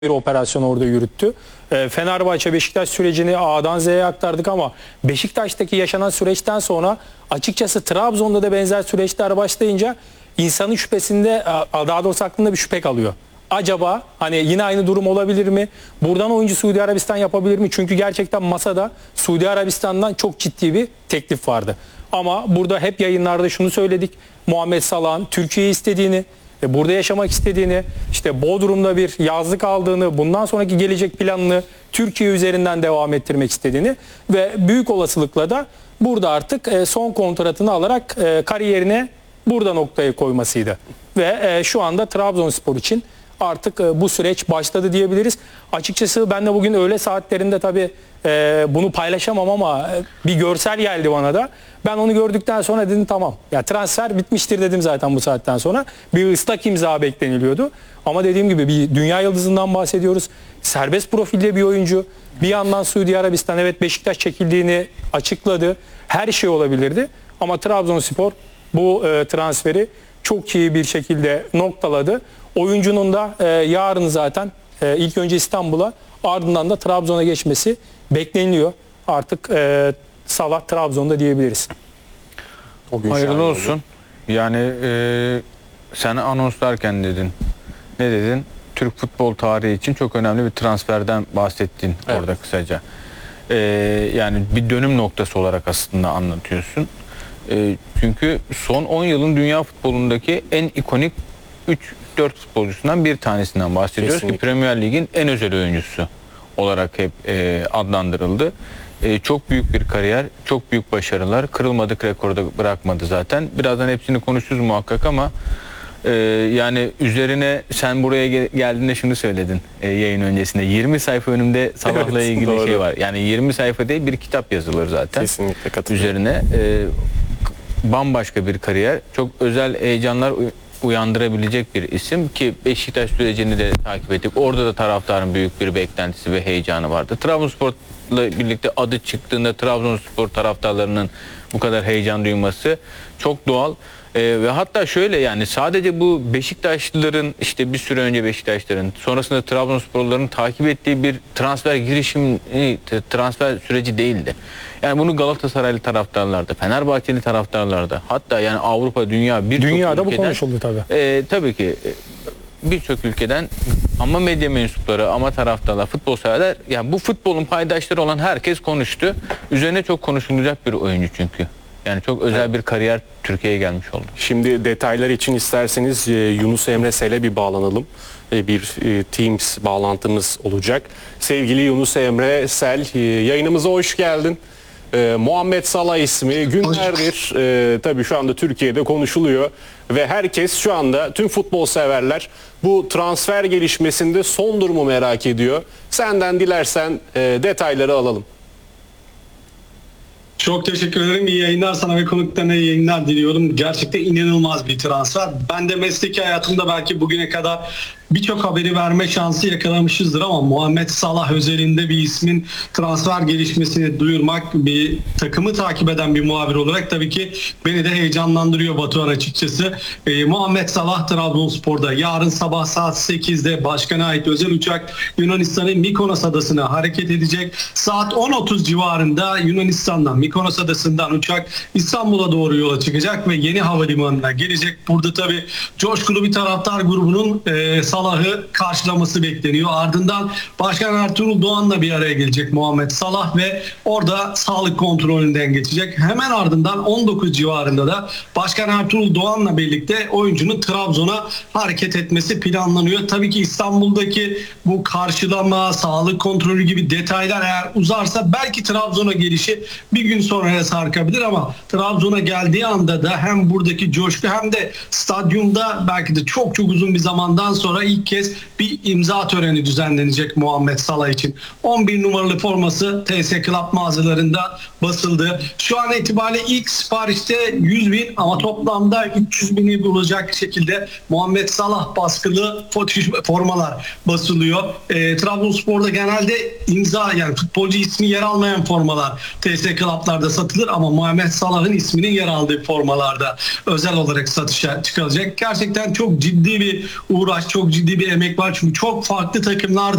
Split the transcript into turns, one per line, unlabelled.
bir operasyon orada yürüttü. Fenerbahçe Beşiktaş sürecini A'dan Z'ye aktardık ama Beşiktaş'taki yaşanan süreçten sonra açıkçası Trabzon'da da benzer süreçler başlayınca insanın şüphesinde, daha doğrusu aklında bir şüphe kalıyor. Acaba hani yine aynı durum olabilir mi? Buradan oyuncu Suudi Arabistan yapabilir mi? Çünkü gerçekten masada Suudi Arabistan'dan çok ciddi bir teklif vardı. Ama burada hep yayınlarda şunu söyledik. Muhammed Salah'ın Türkiye'yi istediğini, burada yaşamak istediğini, işte Bodrum'da bir yazlık aldığını, bundan sonraki gelecek planını Türkiye üzerinden devam ettirmek istediğini ve büyük olasılıkla da burada artık son kontratını alarak kariyerine burada noktayı koymasıydı. Ve şu anda Trabzonspor için artık bu süreç başladı diyebiliriz. Açıkçası ben de bugün öğle saatlerinde tabii bunu paylaşamam ama bir görsel geldi bana da. Ben onu gördükten sonra dedim tamam. Ya transfer bitmiştir dedim zaten bu saatten sonra. Bir ıslak imza bekleniliyordu. Ama dediğim gibi bir dünya yıldızından bahsediyoruz. Serbest profilde bir oyuncu. Bir yandan Suudi Arabistan, evet Beşiktaş çekildiğini açıkladı. Her şey olabilirdi. Ama Trabzonspor bu transferi çok iyi bir şekilde noktaladı. Oyuncunun da yarın zaten ilk önce İstanbul'a, ardından da Trabzon'a geçmesi bekleniliyor. Artık Salah Trabzon'da diyebiliriz.
Hayırlı olsun. Yani sen anonslarken dedin. Ne dedin? Türk futbol tarihi için çok önemli bir transferden bahsettin orada kısaca. Yani bir dönüm noktası olarak aslında anlatıyorsun. Çünkü son 10 yılın dünya futbolundaki en ikonik 3-4 futbolcusundan bir tanesinden bahsediyoruz. Kesinlikle. Ki Premier Lig'in en özel oyuncusu olarak hep adlandırıldı. Çok büyük bir kariyer, çok büyük başarılar, kırılmadık rekorda bırakmadı zaten. Birazdan hepsini konuşuruz muhakkak ama yani üzerine sen buraya geldiğinde şunu söyledin yayın öncesinde. 20 sayfa önümde Salah'la ilgili doğru. Şey var. Yani 20 sayfa değil, bir kitap yazılır zaten.
Kesinlikle katılıyorum.
Üzerine bambaşka bir kariyer, çok özel heyecanlar uyandırabilecek bir isim ki Beşiktaş sürecini de takip ettik. Orada da taraftarın büyük bir beklentisi ve heyecanı vardı. Trabzonspor'la birlikte adı çıktığında Trabzonspor taraftarlarının bu kadar heyecan duyması çok doğal. Ve hatta şöyle, yani sadece bu Beşiktaşlıların, işte bir süre önce Beşiktaşların, sonrasında Trabzonsporluların takip ettiği bir transfer girişimi, transfer süreci değildi. Yani bunu Galatasaraylı taraftarlarda, Fenerbahçeli taraftarlarda, hatta yani Avrupa, dünyada
ülkeden, bu konuşuldu tabii.
Tabii ki birçok ülkeden ama medya mensupları, ama taraftarlar, futbol severler, yani bu futbolun paydaşları olan herkes konuştu. Üzerine çok konuşulacak bir oyuncu çünkü. Yani çok özel bir kariyer Türkiye'ye gelmiş oldu.
Şimdi detaylar için isterseniz Yunus Emre Sel'e bir bağlanalım. Bir Teams bağlantımız olacak. Sevgili Yunus Emre Sel, yayınımıza hoş geldin. Muhammed Salah ismi günlerdir tabii şu anda Türkiye'de konuşuluyor ve herkes şu anda, tüm futbol severler bu transfer gelişmesinde son durumu merak ediyor. Senden dilersen detayları alalım.
Çok teşekkür ederim. İyi yayınlar sana ve konuklarına, iyi yayınlar diliyorum. Gerçekten inanılmaz bir transfer. Ben de mesleki hayatımda belki bugüne kadar birçok haberi verme şansı yakalamışızdır ama Muhammed Salah özelinde bir ismin transfer gelişmesini duyurmak, bir takımı takip eden bir muhabir olarak tabii ki beni de heyecanlandırıyor Batuhan açıkçası. Muhammed Salah Trabzonspor'da yarın sabah saat 8'de başkana ait özel uçak Yunanistan'ın Mikonos adasına hareket edecek. Saat 10.30 civarında Yunanistan'dan, Mikonos adasından uçak İstanbul'a doğru yola çıkacak ve yeni havalimanına gelecek. Burada tabii coşkulu bir taraftar grubunun Salah'ı karşılaması bekleniyor. Ardından Başkan Ertuğrul Doğan'la bir araya gelecek Muhammed Salah ve orada sağlık kontrolünden geçecek. Hemen ardından 19 civarında da Başkan Ertuğrul Doğan'la birlikte oyuncunun Trabzon'a hareket etmesi planlanıyor. Tabii ki İstanbul'daki bu karşılama, sağlık kontrolü gibi detaylar eğer uzarsa belki Trabzon'a gelişi bir gün sonraya sarkabilir ama Trabzon'a geldiği anda da hem buradaki coşku hem de stadyumda belki de çok uzun bir zamandan sonra ilk kez bir imza töreni düzenlenecek Muhammed Salah için. 11 numaralı forması TS Club mağazalarında basıldı. Şu an itibariyle ilk siparişte 100.000 ama toplamda 300.000'i bulacak şekilde Muhammed Salah baskılı formalar basılıyor. Trabzonspor'da genelde imza, yani futbolcu ismi yer almayan formalar TS Club'larda satılır ama Muhammed Salah'ın isminin yer aldığı formalarda özel olarak satışa çıkılacak. Gerçekten çok ciddi bir uğraş, çok çok ciddi bir emek var. Çünkü çok farklı takımlar